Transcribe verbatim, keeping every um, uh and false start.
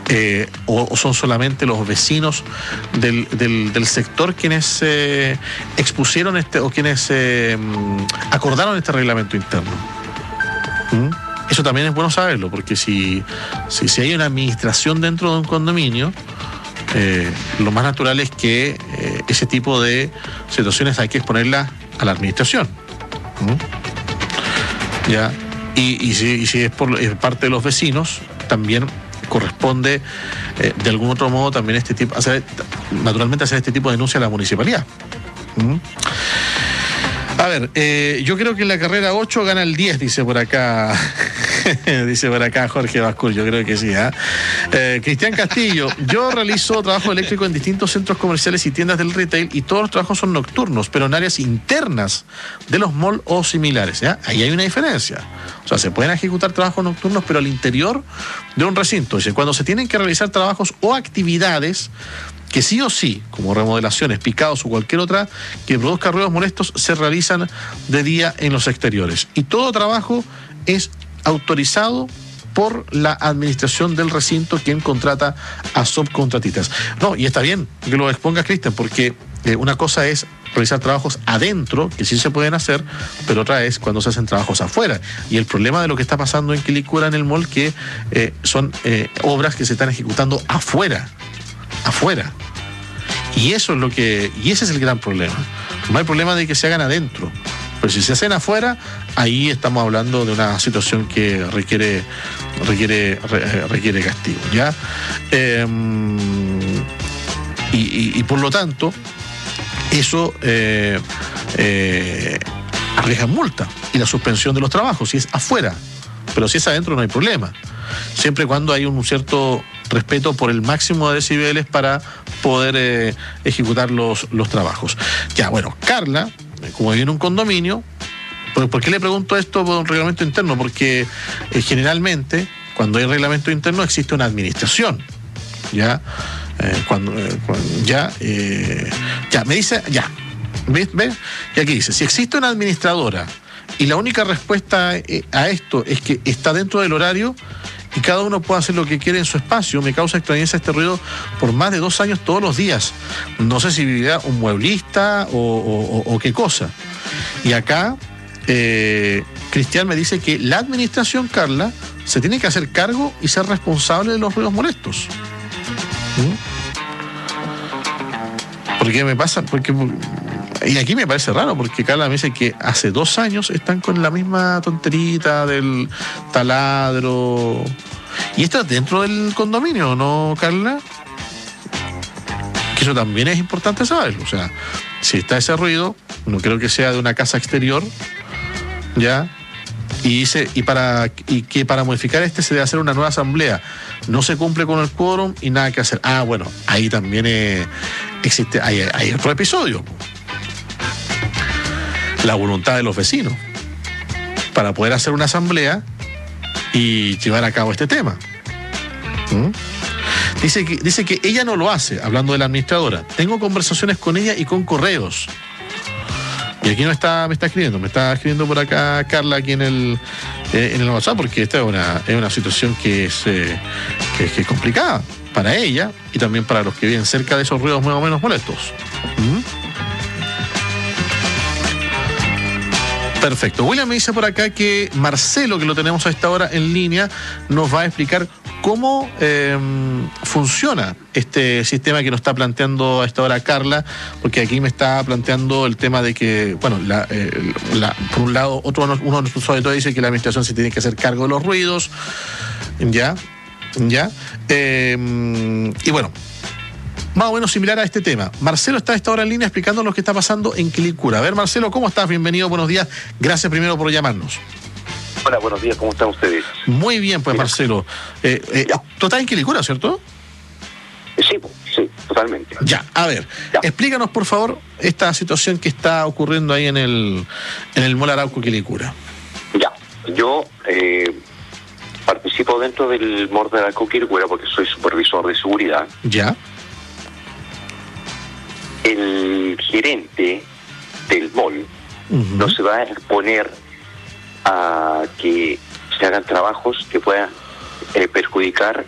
Eh, o, o son solamente los vecinos del, del, del sector quienes eh, expusieron este o quienes eh, acordaron este reglamento interno. ¿Mm? Eso también es bueno saberlo, porque si, si, si hay una administración dentro de un condominio, eh, lo más natural es que eh, ese tipo de situaciones hay que exponerlas a la administración. ¿Mm? ¿Ya? Y, y, si, y si es por es parte de los vecinos, también corresponde eh, de algún otro modo también este tipo, hacer, naturalmente hacer este tipo de denuncia a la municipalidad. ¿Mm? A ver, eh, yo creo que en la carrera ocho gana el diez, dice por acá. Dice por acá Jorge Bascur, yo creo que sí. ¿eh? Eh, Cristian Castillo, yo realizo trabajo eléctrico en distintos centros comerciales y tiendas del retail y todos los trabajos son nocturnos, pero en áreas internas de los malls o similares. ¿ya? Ahí hay una diferencia. O sea, se pueden ejecutar trabajos nocturnos, pero al interior de un recinto. Dice, cuando se tienen que realizar trabajos o actividades que sí o sí, como remodelaciones, picados o cualquier otra que produzca ruidos molestos, se realizan de día en los exteriores. Y todo trabajo es autorizado por la administración del recinto, quien contrata a subcontratistas. No, y está bien que lo expongas, Cristian, porque eh, una cosa es realizar trabajos adentro, que sí se pueden hacer, pero otra es cuando se hacen trabajos afuera. Y el problema de lo que está pasando en Quilicura, en el mall, que eh, son eh, obras que se están ejecutando afuera, afuera. Y eso es lo que, y ese es el gran problema. No hay problema de que se hagan adentro, pero si se hacen afuera, ahí estamos hablando de una situación que requiere requiere re, requiere castigo, ¿ya? Eh, y, y, y por lo tanto, eso eh, eh, arriesga multa y la suspensión de los trabajos si es afuera, pero si es adentro no hay problema, siempre y cuando hay un cierto respeto por el máximo de decibeles para poder eh, ejecutar los, los trabajos. Ya, bueno, Carla, como vive en un condominio, ¿por, ¿por qué le pregunto esto por un reglamento interno? Porque eh, generalmente, cuando hay reglamento interno, existe una administración, ¿ya? Eh, cuando, eh, cuando ya, eh, ya, me dice, ya, ¿ves? ¿ves? Y aquí dice, si existe una administradora y la única respuesta a esto es que está dentro del horario y cada uno puede hacer lo que quiere en su espacio, me causa extrañeza este ruido por más de dos años todos los días. No sé si vivirá un mueblista o, o, o qué cosa. Y acá, eh, Cristian me dice que la administración, Carla, se tiene que hacer cargo y ser responsable de los ruidos molestos. ¿Mm? Porque me pasa, porque... Y aquí me parece raro, porque Carla me dice que hace dos años están con la misma tonterita del taladro. Y esto es dentro del condominio, ¿no, Carla? Que eso también es importante saberlo. O sea, si está ese ruido, no creo que sea de una casa exterior, ¿ya? Y dice, y para y que para modificar este se debe hacer una nueva asamblea. No se cumple con el quórum y nada que hacer. Ah, bueno, ahí también eh, existe, hay, hay otro episodio. La voluntad de los vecinos para poder hacer una asamblea y llevar a cabo este tema. ¿Mm? Dice que, dice que ella no lo hace, hablando de la administradora. Tengo conversaciones con ella y con correos. Y aquí no está, me está escribiendo, me está escribiendo por acá Carla aquí en el, eh, en el WhatsApp, porque esta es una, es una situación que es, eh, que, que es complicada para ella y también para los que viven cerca de esos ruidos más o menos molestos. ¿Mm? Perfecto. William me dice por acá que Marcelo, que lo tenemos a esta hora en línea, nos va a explicar cómo eh, funciona este sistema que nos está planteando a esta hora Carla, porque aquí me está planteando el tema de que, bueno, la, eh, la, por un lado, otro uno de nuestros auditores dice que la administración se tiene que hacer cargo de los ruidos, ya, ya, eh, y bueno, más o menos similar a este tema. Marcelo está a esta hora en línea explicando lo que está pasando en Quilicura. A ver, Marcelo, ¿cómo estás? Bienvenido, buenos días. Gracias primero por llamarnos. Hola, buenos días, ¿cómo están ustedes? Muy bien, pues, Mira. Marcelo. Eh, eh, ¿Tú estás en Quilicura, cierto? Sí, sí, totalmente. Ya, a ver, ya. Explícanos, por favor, esta situación que está ocurriendo ahí en el, en el Mall Arauco Quilicura. Ya, yo eh, participo dentro del Mall Arauco Quilicura porque soy supervisor de seguridad. Ya. El gerente del mall uh-huh. no se va a exponer a que se hagan trabajos que puedan eh, perjudicar